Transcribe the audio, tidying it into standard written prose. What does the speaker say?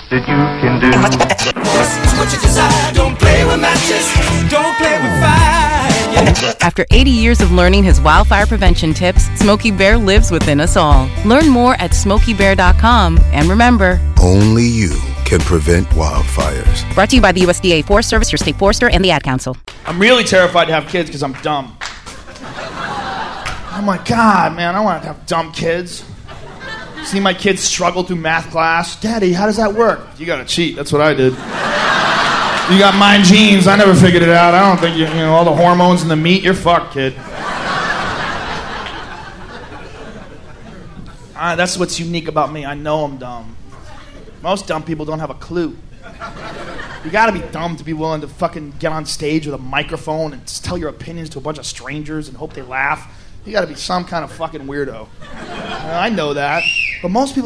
that you can do. What you desire, don't play with matches, don't play with fire. After 80 years of learning his wildfire prevention tips, Smokey Bear lives within us all. Learn more at SmokeyBear.com. And remember, only you can prevent wildfires. Brought to you by the USDA Forest Service, your state forester, and the Ad Council. I'm really terrified to have kids because I'm dumb. Oh my God, man, I want to have dumb kids. See my kids struggle through math class. Daddy, how does that work? You gotta cheat. That's what I did. You got mine genes. I never figured it out. I don't think you know all the hormones in the meat. You're fucked, kid. That's what's unique about me. I know I'm dumb. Most dumb people don't have a clue. You gotta be dumb to be willing to fucking get on stage with a microphone and tell your opinions to a bunch of strangers and hope they laugh. You gotta be some kind of fucking weirdo. I know that. But most people